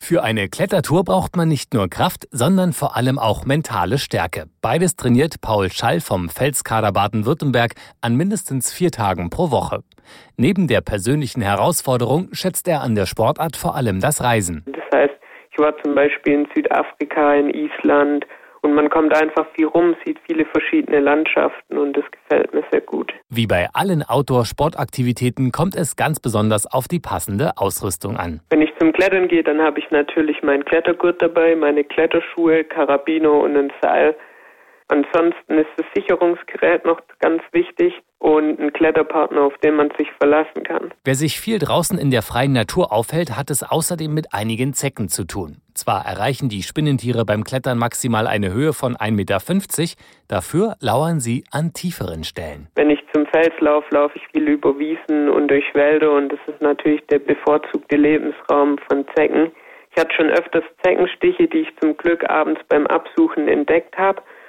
Für eine Klettertour braucht man nicht nur Kraft, sondern vor allem auch mentale Stärke. Beides trainiert Paul Schall vom Pfälzkader Baden-Württemberg an mindestens 4 Tagen pro Woche. Neben der persönlichen Herausforderung schätzt er an der Sportart vor allem das Reisen. Das heißt, ich war zum Beispiel in Südafrika, in Island und man kommt einfach viel rum, sieht viele verschiedene Landschaften und das gefällt mir sehr gut. Wie bei allen Outdoor-Sportaktivitäten kommt es ganz besonders auf die passende Ausrüstung an. Wenn ich zum Klettern gehe, dann habe ich natürlich meinen Klettergurt dabei, meine Kletterschuhe, Karabiner und ein Seil. Ansonsten ist das Sicherungsgerät noch ganz wichtig und ein Kletterpartner, auf den man sich verlassen kann. Wer sich viel draußen in der freien Natur aufhält, hat es außerdem mit einigen Zecken zu tun. Zwar erreichen die Spinnentiere beim Klettern maximal eine Höhe von 1,50 Meter, dafür lauern sie an tieferen Stellen. Wenn ich zum Fels laufe, laufe ich viel über Wiesen und durch Wälder und das ist natürlich der bevorzugte Lebensraum von Zecken. Ich hatte schon öfters Zeckenstiche, die ich zum Glück abends beim Absuchen entdeckt habe.